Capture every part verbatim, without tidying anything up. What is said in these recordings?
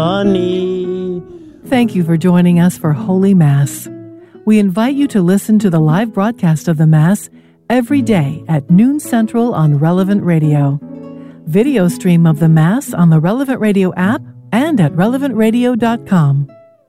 Honey. Thank you for joining us for Holy Mass. We invite you to listen to the live broadcast of the Mass every day at noon Central on Relevant Radio. Video stream of the Mass on the Relevant Radio app and at relevant radio dot com.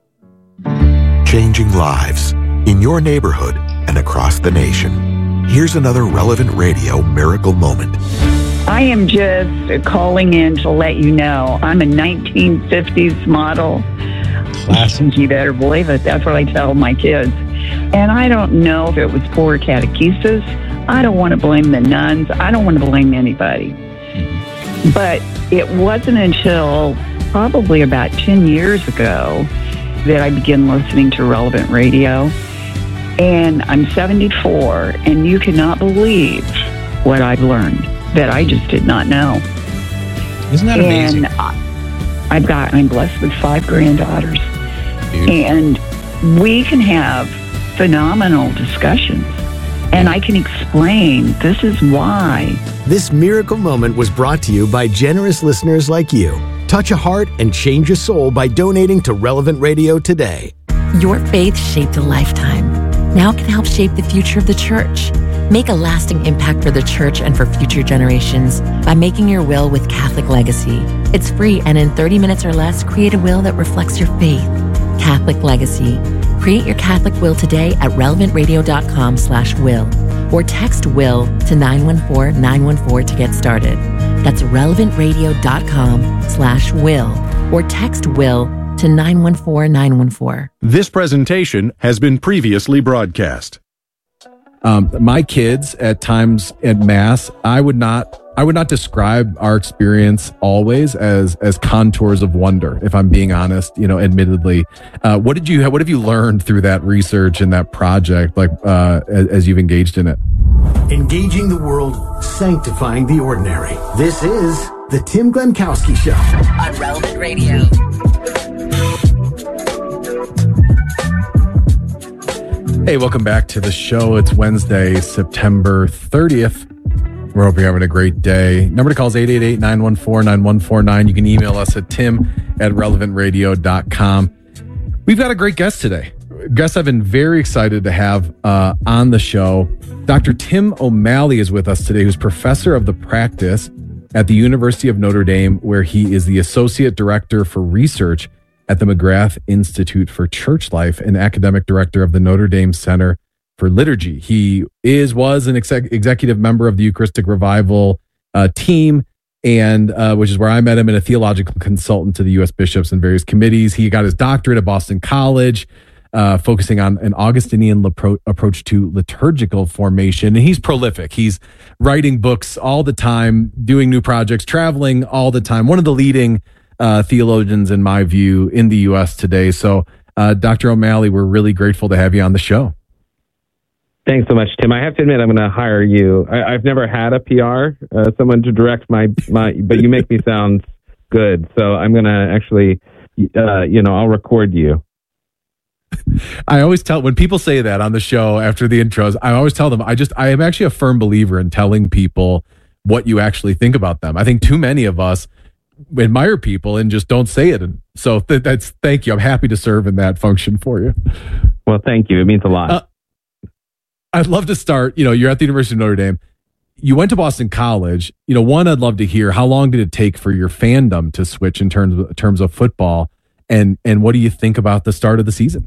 Changing lives in your neighborhood and across the nation. Here's another Relevant Radio miracle moment. I am just calling in to let you know I'm a nineteen fifties model. Classic. You better believe it. That's what I tell my kids. And I don't know if it was poor catechesis. I don't want to blame the nuns. I don't want to blame anybody. But it wasn't until probably about ten years ago that I began listening to Relevant Radio. And I'm seventy-four, and you cannot believe what I've learned that I just did not know. Isn't that amazing? And I, I've got, I'm blessed with five granddaughters. Beautiful. And we can have phenomenal discussions. And I can explain this is why. This miracle moment was brought to you by generous listeners like you. Touch a heart and change a soul by donating to Relevant Radio today. Your faith shaped a lifetime. Now can help shape the future of the church. Make a lasting impact for the church and for future generations by making your will with Catholic Legacy. It's free, and in thirty minutes or less, create a will that reflects your faith. Catholic Legacy. Create your Catholic will today at relevant radio dot com slash will or text will to nine one four nine one four to get started. That's relevant radio dot com slash will or text will to nine one four nine one four. This presentation has been previously broadcast. Um, my kids at times at Mass, I would not, I would not describe our experience always as as contours of wonder. If I'm being honest, you know, admittedly, uh, what did you, what have you learned through that research and that project, like uh, as, as you've engaged in it? Engaging the world, sanctifying the ordinary. This is the Tim Glenkowski Show On Relevant Radio. Hey, welcome back to the show. It's Wednesday, September thirtieth. We're hoping you're having a great day. Number to call is eight eight eight, nine one four, nine one four nine. You can email us at tim at relevant radio dot com. We've got a great guest today. Guest I've been very excited to have uh, on the show. Doctor Tim O'Malley is with us today, who's professor of the practice at the University of Notre Dame, where he is the associate director for research at the McGrath Institute for Church Life and academic director of the Notre Dame Center for Liturgy. He is, was an exec- executive member of the Eucharistic Revival uh, team, and uh, which is where I met him, and a theological consultant to the U S bishops and various committees. He got his doctorate at Boston College, uh, focusing on an Augustinian lapro- approach to liturgical formation. And he's prolific. He's writing books all the time, doing new projects, traveling all the time. One of the leading Uh, theologians, in my view, in the U S today. So, uh, Doctor O'Malley, we're really grateful to have you on the show. Thanks so much, Tim. I have to admit, I'm going to hire you. I, I've never had a P R, uh, someone to direct my, my, but you make me sound good. So I'm going to actually, uh, you know, I'll record you. I always tell, when people say that on the show after the intros, I always tell them, I just, I am actually a firm believer in telling people what you actually think about them. I think too many of us admire people and just don't say it. And so th- that's, thank you. I'm happy to serve in that function for you. Well, thank you. It means a lot. Uh, I'd love to start, you know, you're at the University of Notre Dame. You went to Boston College. You know, one, I'd love to hear, how long did it take for your fandom to switch in terms of, in terms of football? And, and what do you think about the start of the season?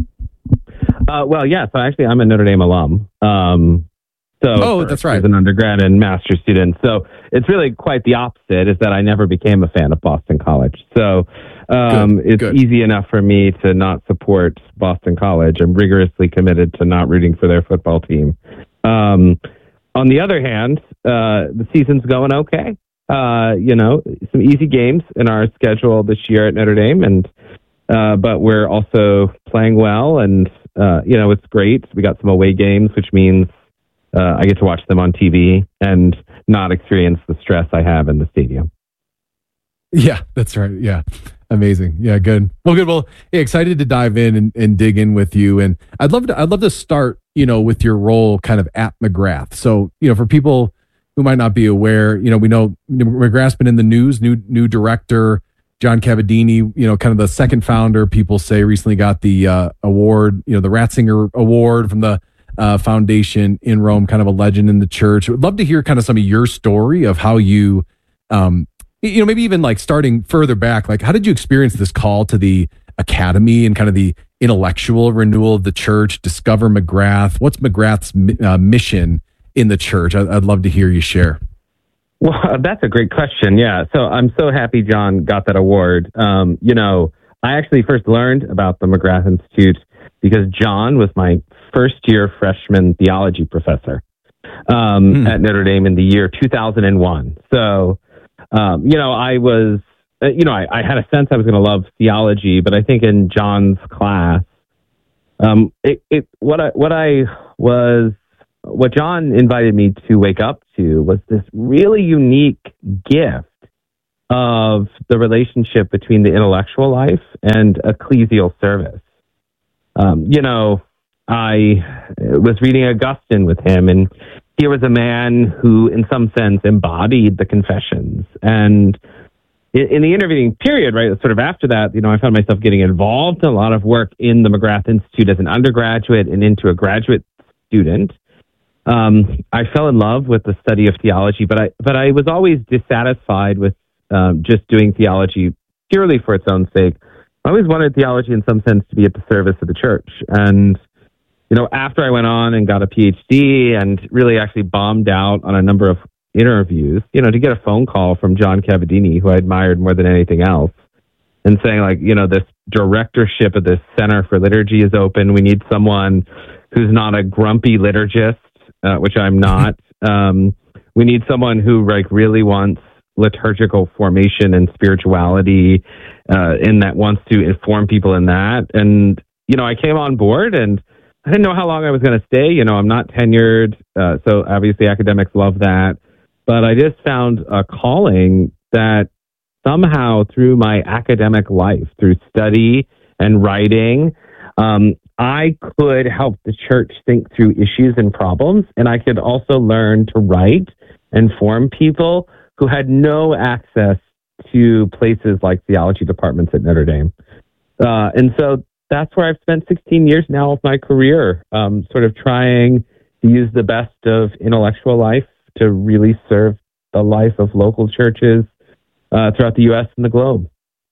Uh, well, yeah, so actually I'm a Notre Dame alum. Um, So oh, that's right. As an undergrad and master's student. So it's really quite the opposite, is that I never became a fan of Boston College. So um, good, it's good. easy enough for me to not support Boston College. I'm rigorously committed to not rooting for their football team. Um, on the other hand, uh, the season's going okay. Uh, you know, some easy games in our schedule this year at Notre Dame, and uh, but we're also playing well, and uh, you know, it's great. We got some away games, which means Uh, I get to watch them on T V and not experience the stress I have in the stadium. Yeah, that's right. Yeah. Amazing. Yeah, good. Well, good. Well, yeah, excited to dive in and, and dig in with you. And I'd love to, I'd love to start, you know, with your role kind of at McGrath. So, you know, for people who might not be aware, you know, we know McGrath's been in the news, new, new director, John Cavadini, you know, kind of the second founder, people say recently got the uh, award, you know, the Ratzinger Award from the uh, foundation in Rome, kind of a legend in the church. I would love to hear kind of some of your story of how you, um, you know, maybe even like starting further back, like how did you experience this call to the academy and kind of the intellectual renewal of the church, discover McGrath? What's McGrath's uh, mission in the church? I- I'd love to hear you share. Well, that's a great question. Yeah. So I'm so happy John got that award. Um, you know, I actually first learned about the McGrath Institute because John was my first year freshman theology professor um, mm. at Notre Dame in the year two thousand one. So, um, you know, I was, uh, you know, I, I had a sense I was going to love theology, but I think in John's class, um, it, it, what I, what I was, what John invited me to wake up to was this really unique gift of the relationship between the intellectual life and ecclesial service. Um, you know, I was reading Augustine with him, and he was a man who, in some sense, embodied the Confessions. And in, in the intervening period, right, sort of after that, you know, I found myself getting involved in a lot of work in the McGrath Institute as an undergraduate and into a graduate student. Um, I fell in love with the study of theology, but I but I was always dissatisfied with um, just doing theology purely for its own sake. I always wanted theology in some sense to be at the service of the church. And, you know, after I went on and got a P H D and really actually bombed out on a number of interviews, you know, to get a phone call from John Cavadini, who I admired more than anything else, and saying, like, you know, this directorship of this Center for Liturgy is open. We need someone who's not a grumpy liturgist, Uh, which I'm not. Um, we need someone who like really wants liturgical formation and spirituality, uh, and that wants to inform people in that. And, you know, I came on board and I didn't know how long I was going to stay. You know, I'm not tenured. Uh, so obviously academics love that. But I just found a calling that somehow through my academic life, through study and writing, um, I could help the church think through issues and problems, and I could also learn to write and form people who had no access to places like theology departments at Notre Dame. Uh, and so that's where I've spent sixteen years now of my career, um, sort of trying to use the best of intellectual life to really serve the life of local churches uh, throughout the U S and the globe.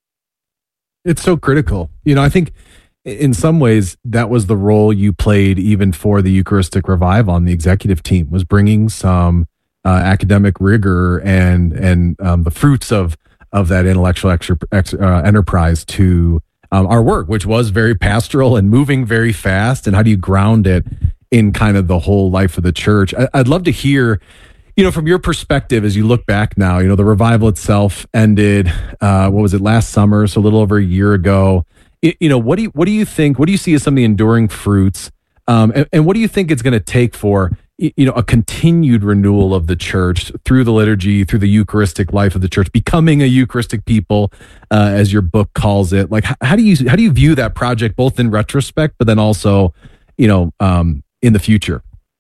It's so critical. You know, I think in some ways, that was the role you played even for the Eucharistic Revival on the executive team, was bringing some uh, academic rigor and and um, the fruits of of that intellectual extra, ex, uh, enterprise to um, our work, which was very pastoral and moving very fast. And how do you ground it in kind of the whole life of the church? I, I'd love to hear, you know, from your perspective, as you look back now, you know, the revival itself ended, uh, what was it, last summer, so a little over a year ago. You know, what do you what do you think? What do you see as some of the enduring fruits, um, and, and what do you think it's going to take for you know a continued renewal of the church through the liturgy, through the Eucharistic life of the church, becoming a Eucharistic people, uh, as your book calls it? Like, how do you how do you view that project, both in retrospect, but then also, you know, um, in the future?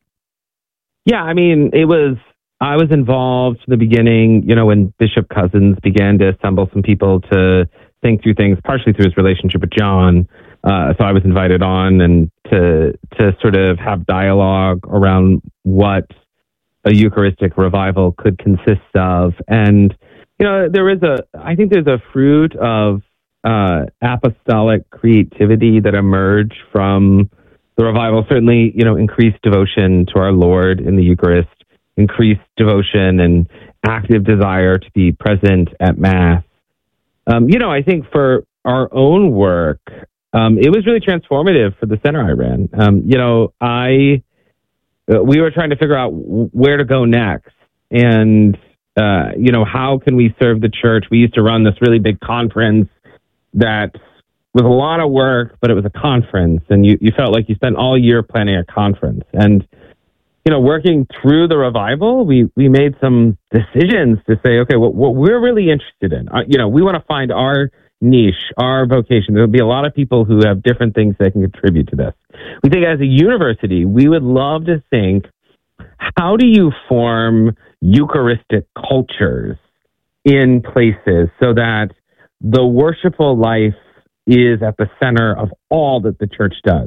Yeah, I mean, it was. I was involved from the beginning. You know, when Bishop Cousins began to assemble some people to think through things, partially through his relationship with John. Uh, so I was invited on and to to sort of have dialogue around what a Eucharistic revival could consist of. And, you know, there is a, I think there's a fruit of uh, apostolic creativity that emerged from the revival. Certainly, you know, increased devotion to our Lord in the Eucharist, increased devotion and active desire to be present at Mass. Um, you know, I think for our own work, um, it was really transformative for the center I ran. Um, you know, I uh, we were trying to figure out w- where to go next, and uh, you know, how can we serve the church? We used to run this really big conference that was a lot of work, but it was a conference, and you, you felt like you spent all year planning a conference. And you know, working through the revival, we we made some decisions to say, okay, what, what we're really interested in, uh, you know, we want to find our niche, our vocation. There'll be a lot of people who have different things that can contribute to this. We think as a university, we would love to think, how do you form Eucharistic cultures in places so that the worshipful life is at the center of all that the church does.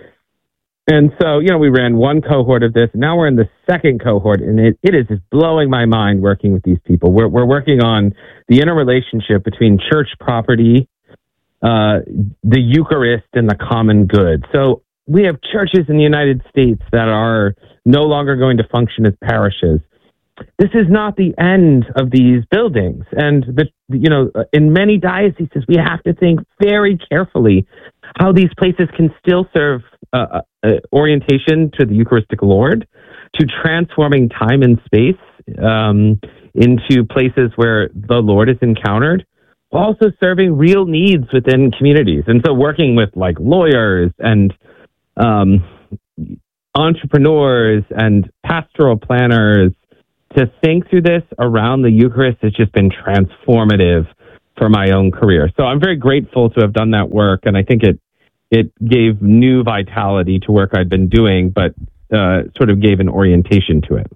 And so, you know, we ran one cohort of this. Now we're in the second cohort, and it, it is just blowing my mind working with these people. We're, we're working on the interrelationship between church property, uh, the Eucharist, and the common good. So we have churches in the United States that are no longer going to function as parishes. This is not the end of these buildings. And, the, you know, in many dioceses, we have to think very carefully how these places can still serve uh, uh, orientation to the Eucharistic Lord, to transforming time and space um, into places where the Lord is encountered, also serving real needs within communities. And so working with like lawyers and um, entrepreneurs and pastoral planners to think through this around the Eucharist has just been transformative for my own career. So I'm very grateful to have done that work, and I think it it gave new vitality to work I'd been doing, but uh, sort of gave an orientation to it.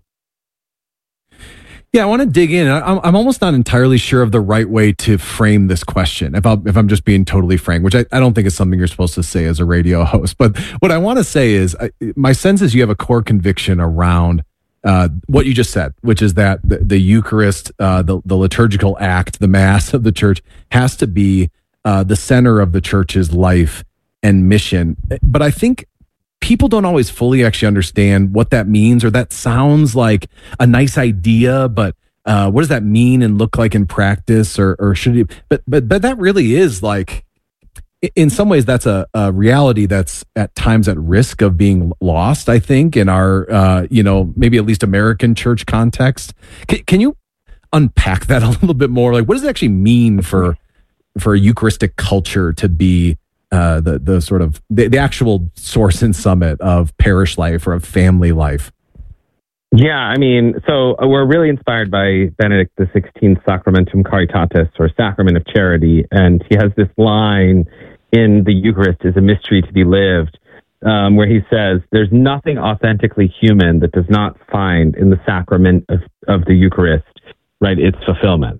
Yeah, I want to dig in. I'm, I'm almost not entirely sure of the right way to frame this question, if, I'll, if I'm just being totally frank, which I, I don't think is something you're supposed to say as a radio host. But what I want to say is, I, my sense is you have a core conviction around Uh, what you just said, which is that the, the Eucharist, uh, the, the liturgical act, the Mass of the church has to be uh, the center of the church's life and mission. But I think people don't always fully actually understand what that means, or that sounds like a nice idea, but uh, what does that mean and look like in practice, or, or should it? But but but that really is like, in some ways, that's a, a reality that's at times at risk of being lost, I think, in our, uh, you know, maybe at least American church context. Can, can you unpack that a little bit more? Like, what does it actually mean for for a Eucharistic culture to be uh, the the sort of the, the actual source and summit of parish life or of family life? Yeah, I mean, so we're really inspired by Benedict the sixteenth Sacramentum Caritatis, or Sacrament of Charity, and he has this line in the Eucharist is a mystery to be lived, um, where he says, there's nothing authentically human that does not find in the sacrament of, of the Eucharist, right, its fulfillment.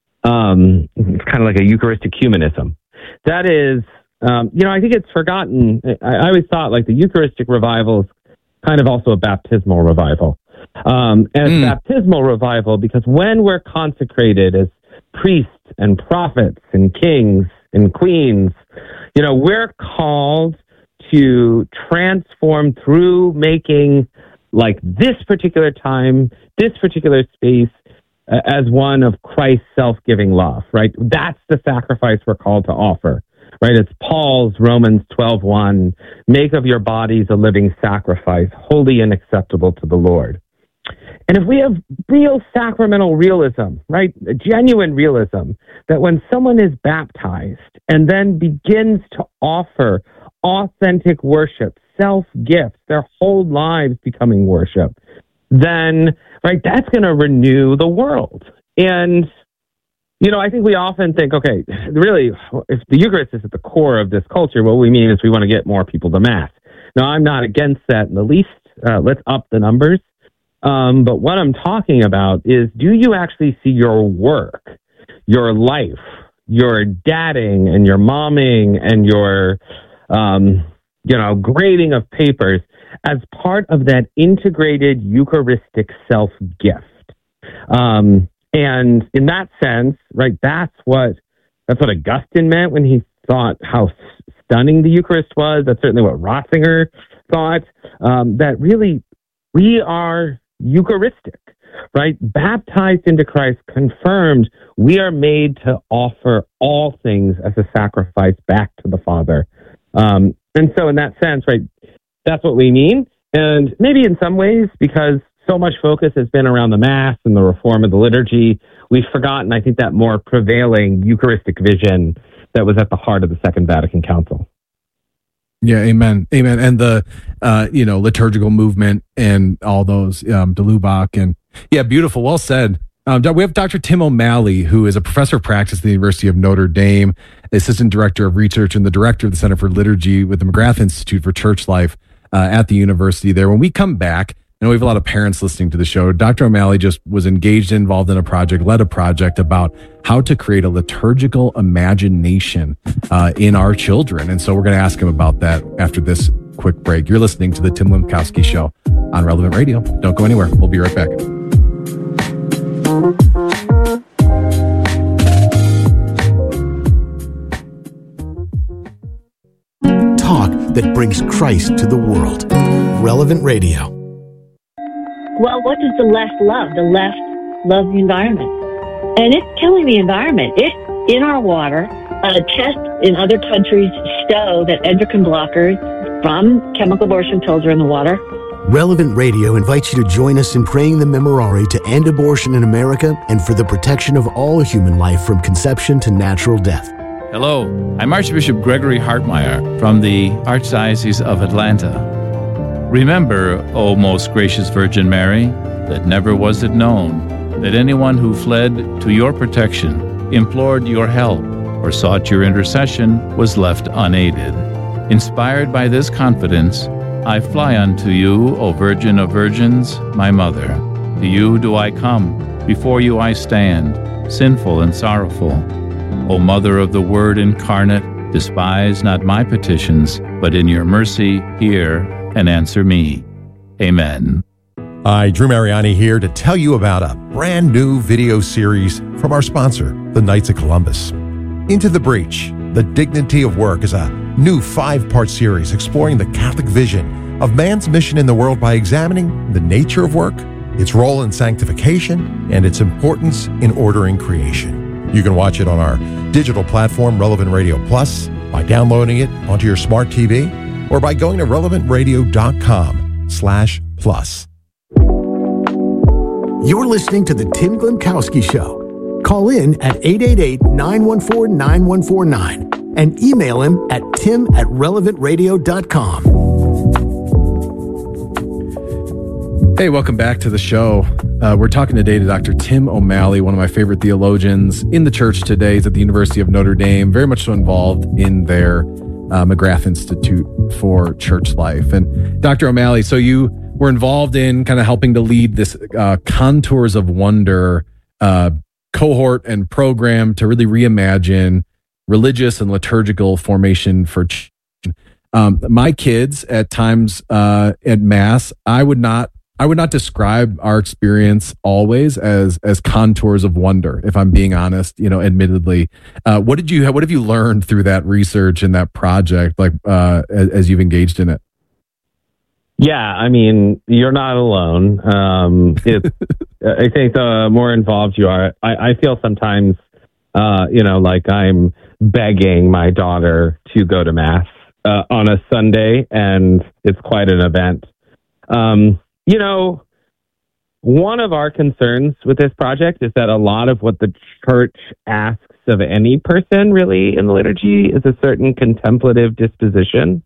Um, it's kind of like a Eucharistic humanism. That is, um, you know, I think it's forgotten. I, I always thought like the Eucharistic revival is kind of also a baptismal revival. Um, and it's mm. baptismal revival because when we're consecrated as priests and prophets and kings and queens, you know, we're called to transform through making like this particular time, this particular space uh, as one of Christ's self-giving love, right? That's the sacrifice we're called to offer, right? It's Paul's Romans twelve one, make of your bodies a living sacrifice, holy and acceptable to the Lord. And if we have real sacramental realism, right, a genuine realism, that when someone is baptized and then begins to offer authentic worship, self-gifts, their whole lives becoming worship, then, right, that's going to renew the world. And, you know, I think we often think, okay, really, if the Eucharist is at the core of this culture, what we mean is we want to get more people to Mass. Now, I'm not against that in the least. Uh, let's up the numbers. Um, but what I'm talking about is, do you actually see your work, your life, your dadding and your momming and your, um, you know, grading of papers as part of that integrated Eucharistic self-gift? Um, and in that sense, right, that's what, that's what Augustine meant when he thought how stunning the Eucharist was. That's certainly what Ratzinger thought, um, that really we are Eucharistic, right? Baptized into Christ, confirmed, we are made to offer all things as a sacrifice back to the Father. Um, and so in that sense, right, that's what we mean. And maybe in some ways, because so much focus has been around the Mass and the reform of the liturgy, we've forgotten, I think, that more prevailing Eucharistic vision that was at the heart of the Second Vatican Council. Yeah, amen, amen. And the, uh, you know, liturgical movement and all those, um, de Lubac, and yeah, beautiful, well said. Um, we have Doctor Tim O'Malley, who is a professor of practice at the University of Notre Dame, assistant director of research, and the director of the Center for Liturgy with the McGrath Institute for Church Life uh, at the university there. When we come back, I know we have a lot of parents listening to the show. Doctor O'Malley just was engaged, involved in a project, led a project about how to create a liturgical imagination uh, in our children. And so we're going to ask him about that after this quick break. You're listening to the Tim Lemkowski Show on Relevant Radio. Don't go anywhere. We'll be right back. Talk that brings Christ to the world. Relevant Radio. Well, what does the left love? The left loves the environment. And it's killing the environment. It's in our water. Uh, tests in other countries show that endocrine blockers from chemical abortion pills are in the water. Relevant Radio invites you to join us in praying the Memorare to end abortion in America and for the protection of all human life from conception to natural death. Hello, I'm Archbishop Gregory Hartmeyer from the Archdiocese of Atlanta. Remember, O most gracious Virgin Mary, that never was it known that anyone who fled to your protection, implored your help, or sought your intercession was left unaided. Inspired by this confidence, I fly unto you, O Virgin of Virgins, my Mother. To you do I come, before you I stand, sinful and sorrowful. O Mother of the Word incarnate, despise not my petitions, but in your mercy hear and answer me. Amen. Hi, Drew Mariani here to tell you about a brand new video series from our sponsor, the Knights of Columbus. Into the Breach, The Dignity of Work is a new five-part series exploring the Catholic vision of man's mission in the world by examining the nature of work, its role in sanctification, and its importance in ordering creation. You can watch it on our digital platform, Relevant Radio Plus, by downloading it onto your smart T V, or by going to relevant radio dot com slash plus. You're listening to the Tim Lemkowski Show. Call in at eight eight eight, nine one four, nine one four nine and email him at tim at relevant radio dot com. Hey, welcome back to the show. Uh, we're talking today to Doctor Tim O'Malley, one of my favorite theologians in the church today. He's at the University of Notre Dame, very much so involved in their uh, McGrath Institute for Church Life. And Doctor O'Malley, so you were involved in kind of helping to lead this uh, Contours of Wonder uh, cohort and program to really reimagine religious and liturgical formation for church. Um, my kids at times uh, at Mass, I would not I would not describe our experience always as as contours of wonder, if I'm being honest, you know, admittedly. Uh, what did you what have you learned through that research and that project, like uh, as, as you've engaged in it? Yeah, I mean, you're not alone. Um, it, I think the more involved you are, I, I feel sometimes, uh, you know, like I'm begging my daughter to go to Mass uh, on a Sunday, and it's quite an event. Um, you know, one of our concerns with this project is that a lot of what the church asks of any person really in the liturgy is a certain contemplative disposition.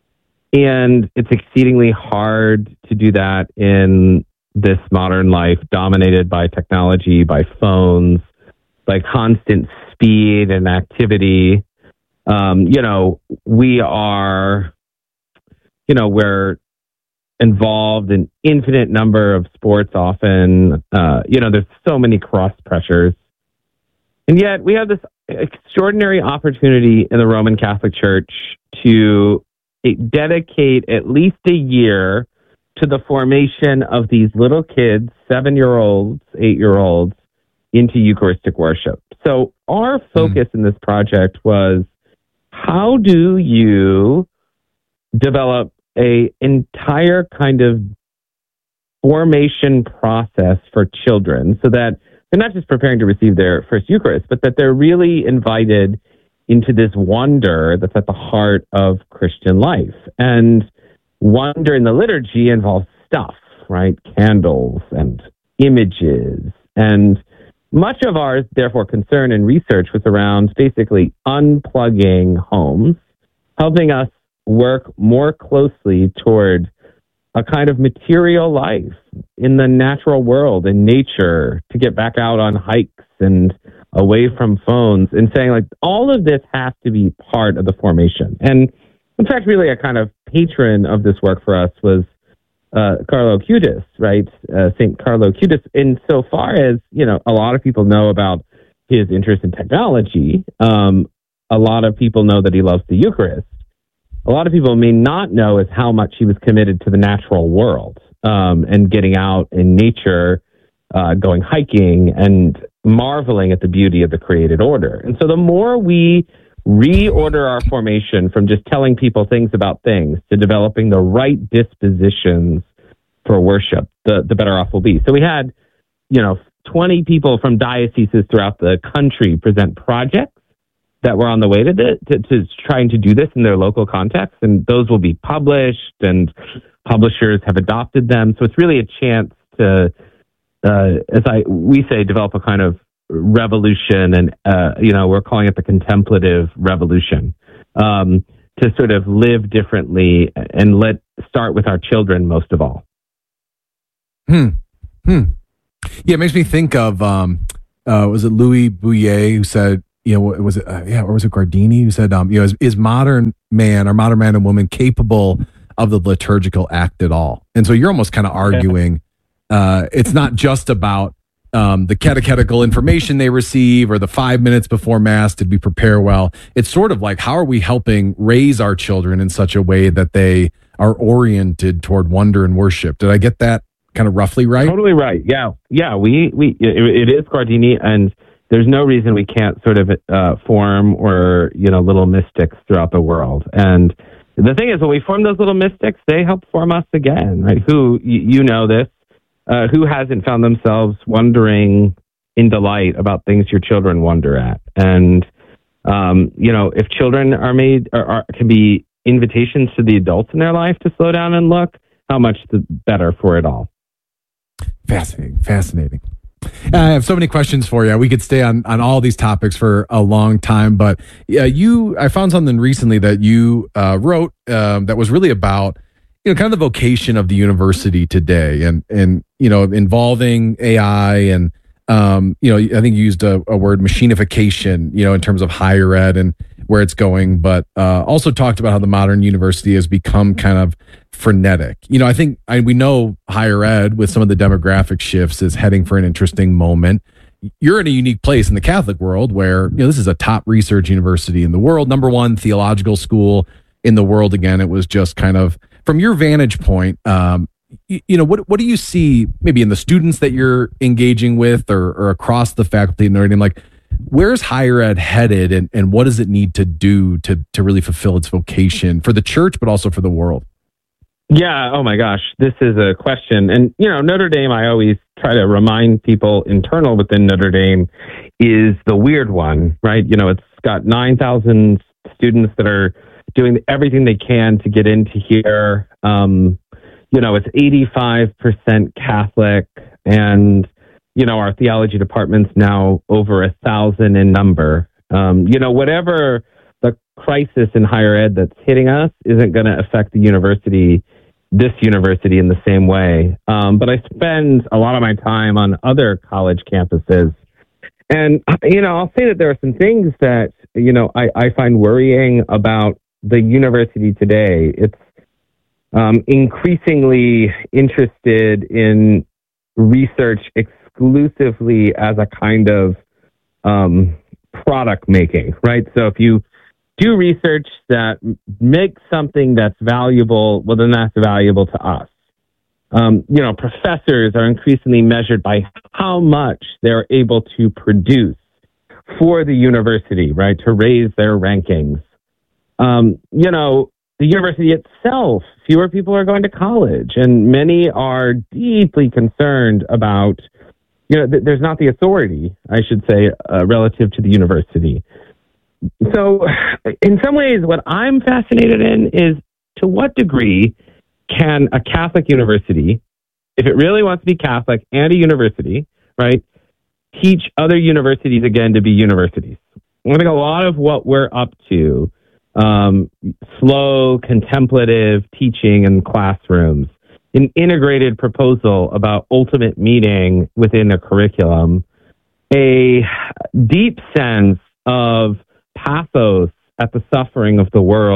And it's exceedingly hard to do that in this modern life dominated by technology, by phones, by constant speed and activity. Um, you know, we are, you know, we're involved in infinite number of sports often. Uh, you know, there's so many cross pressures. And yet we have this extraordinary opportunity in the Roman Catholic Church to dedicate at least a year to the formation of these little kids, seven-year-olds, eight-year-olds, into Eucharistic worship. So our focus mm. in this project was, how do you develop a entire kind of formation process for children so that they're not just preparing to receive their first Eucharist, but that they're really invited into this wonder that's at the heart of Christian life. And wonder in the liturgy involves stuff, right? Candles and images. And much of our, therefore, concern and research was around basically unplugging homes, helping us work more closely toward a kind of material life in the natural world, in nature, to get back out on hikes and away from phones, and saying, like, all of this has to be part of the formation. And in fact, really a kind of patron of this work for us was uh, Carlo Acutis, right? Uh, Saint Carlo Acutis. Insofar as, you know, a lot of people know about his interest in technology. Um, a lot of people know that he loves the Eucharist. A lot of people may not know is how much he was committed to the natural world, um, and getting out in nature, uh, going hiking and marveling at the beauty of the created order. And so the more we reorder our formation from just telling people things about things to developing the right dispositions for worship, the, the better off we'll be. So we had, you know, twenty people from dioceses throughout the country present projects that were on the way to, the, to, to trying to do this in their local context. And those will be published, and publishers have adopted them. So it's really a chance to, uh, as I we say, develop a kind of revolution. And, uh, you know, we're calling it the contemplative revolution, um, to sort of live differently and let start with our children most of all. Hmm. Hmm. Yeah, it makes me think of, um, uh, was it Louis Bouillet who said, you know, was it, uh, yeah, or was it Gardini who said, um, you know, is, is modern man or modern man and woman capable of the liturgical act at all? And so you're almost kind of arguing, uh, it's not just about um, the catechetical information they receive or the five minutes before Mass, did we prepare well? It's sort of like, how are we helping raise our children in such a way that they are oriented toward wonder and worship? Did I get that kind of roughly right? Totally right. Yeah. Yeah. We, we, it, it is Gardini, and there's no reason we can't sort of uh, form or, you know, little mystics throughout the world. And the thing is, when we form those little mystics, they help form us again, right? Who, you, you know this, uh, who hasn't found themselves wondering in delight about things your children wonder at? And, um, you know, if children are made, or are, can be invitations to the adults in their life to slow down and look, how much the better for it all. Fascinating. Fascinating. I have so many questions for you. We could stay on, on all these topics for a long time, but yeah, you, I found something recently that you uh, wrote um, that was really about, you know, kind of the vocation of the university today, and, and, you know, involving A I and, um, you know, I think you used a, a word, machinification, you know, in terms of higher ed and where it's going, but uh, also talked about how the modern university has become kind of frenetic. You know, I think I, we know higher ed with some of the demographic shifts is heading for an interesting moment. You're in a unique place in the Catholic world where, you know, this is a top research university in the world, number one theological school in the world. Again, it was just kind of, from your vantage point, um, you, you know, what what do you see maybe in the students that you're engaging with, or, or across the faculty and everything? Like, where's higher ed headed, and, and what does it need to do to to really fulfill its vocation for the church, but also for the world? Yeah. Oh my gosh, this is a question. And, you know, Notre Dame, I always try to remind people internal within Notre Dame is the weird one, right? You know, it's got nine thousand students that are doing everything they can to get into here. Um, you know, it's eighty-five percent Catholic, and, you know, our theology department's now over a thousand in number. Um, you know, whatever the crisis in higher ed that's hitting us isn't going to affect the university, this university, in the same way. Um, but I spend a lot of my time on other college campuses. And, you know, I'll say that there are some things that, you know, I, I find worrying about the university today. It's um, increasingly interested in research exclusively as a kind of um, product making, right? So if you do research that makes something that's valuable, well, then that's valuable to us. Um, you know, professors are increasingly measured by how much they're able to produce for the university, right, to raise their rankings. Um, you know, the university itself, fewer people are going to college, and many are deeply concerned about, you know, th- there's not the authority, I should say, uh, relative to the university. So in some ways, what I'm fascinated in is, to what degree can a Catholic university, if it really wants to be Catholic and a university, right, teach other universities again to be universities? I think a lot of what we're up to, um, slow, contemplative teaching in classrooms, an integrated proposal about ultimate meaning within a curriculum, a deep sense of pathos at the suffering of the world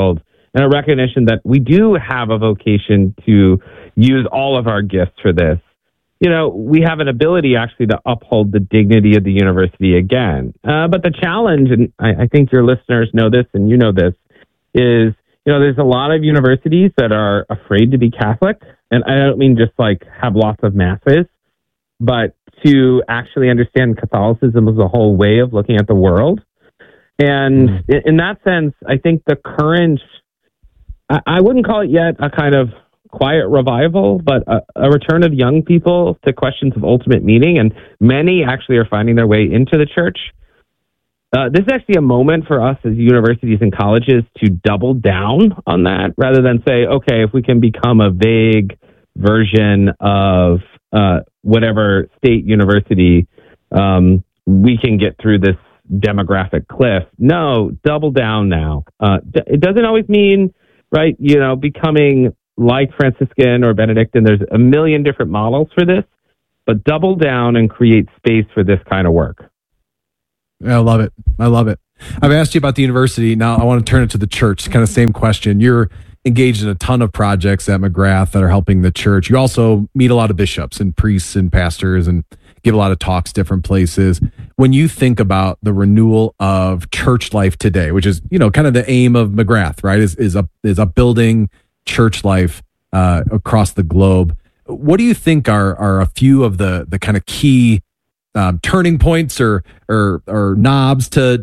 and a recognition that we do have a vocation to use all of our gifts for this. You know, we have an ability actually to uphold the dignity of the university again. Uh, but the challenge, and I, I think your listeners know this and you know this, is, you know, there's a lot of universities that are afraid to be Catholic. And I don't mean just like have lots of masses, but to actually understand Catholicism as a whole way of looking at the world. And mm-hmm. in, in that sense, I think the current, I, I wouldn't call it yet a kind of quiet revival, but a, a return of young people to questions of ultimate meaning. And many actually are finding their way into the church. Uh, this is actually a moment for us as universities and colleges to double down on that rather than say, okay, if we can become a vague version of uh, whatever state university, um, we can get through this demographic cliff. No, double down now. Uh, d- it doesn't always mean, right, you know, becoming like Franciscan or Benedictine. There's a million different models for this, but double down and create space for this kind of work. I love it. I love it. I've asked you about the university. Now I want to turn it to the church. Kind of same question. You're engaged in a ton of projects at McGrath that are helping the church. You also meet a lot of bishops and priests and pastors and give a lot of talks different places. When you think about the renewal of church life today, which is, you know, kind of the aim of McGrath, right, is is up is upbuilding church life uh, across the globe. What do you think are are a few of the the kind of key um, turning points or or or knobs to